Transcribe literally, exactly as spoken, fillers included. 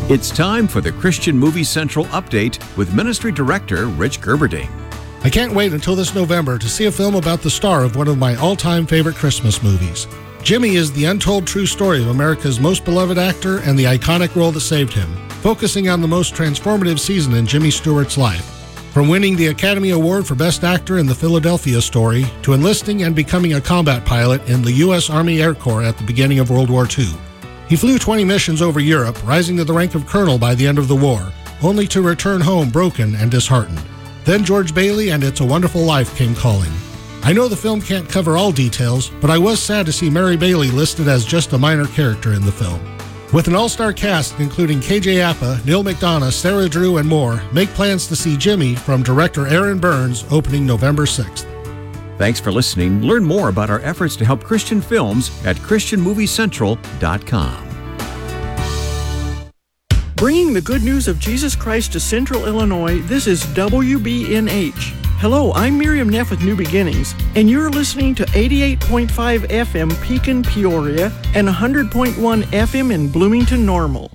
It's time for the Christian Movie Central Update with Ministry Director Rich Gerberding. I can't wait until this November to see a film about the star of one of my all-time favorite Christmas movies. Jimmy is the untold true story of America's most beloved actor and the iconic role that saved him, focusing on the most transformative season in Jimmy Stewart's life. From winning the Academy Award for Best Actor in The Philadelphia Story, to enlisting and becoming a combat pilot in the U S Army Air Corps at the beginning of World War Two. He flew twenty missions over Europe, rising to the rank of colonel by the end of the war, only to return home broken and disheartened. Then George Bailey and It's a Wonderful Life came calling. I know the film can't cover all details, but I was sad to see Mary Bailey listed as just a minor character in the film. With an all-star cast including K J Apa, Neil McDonough, Sarah Drew, and more, make plans to see Jimmy from director Aaron Burns opening November sixth. Thanks for listening. Learn more about our efforts to help Christian films at Christian Movie Central dot com. Bringing the good news of Jesus Christ to Central Illinois, this is W B N H. Hello, I'm Miriam Neff with New Beginnings, and you're listening to eighty-eight point five F M Pekin, Peoria, and one hundred point one F M in Bloomington, Normal.